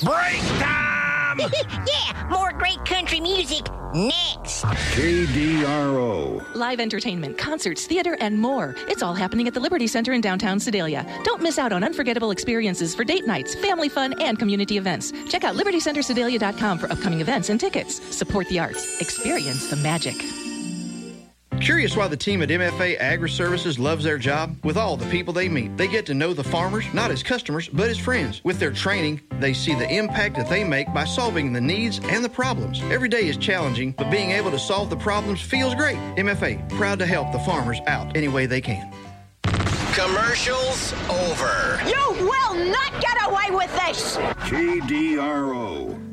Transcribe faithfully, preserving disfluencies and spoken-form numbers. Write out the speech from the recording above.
Break time! Yeah, more great country music next. K D R O. Live entertainment, concerts, theater, and more. It's all happening at the Liberty Center in downtown Sedalia. Don't miss out on unforgettable experiences for date nights, family fun, and community events. Check out liberty center sedalia dot com for upcoming events and tickets. Support the arts. Experience the magic. Curious why the team at M F A Agri-Services loves their job? With all the people they meet, they get to know the farmers, not as customers, but as friends. With their training, they see the impact that they make by solving the needs and the problems. Every day is challenging, but being able to solve the problems feels great. M F A, proud to help the farmers out any way they can. Commercials over. You will not get away with this. K D R O.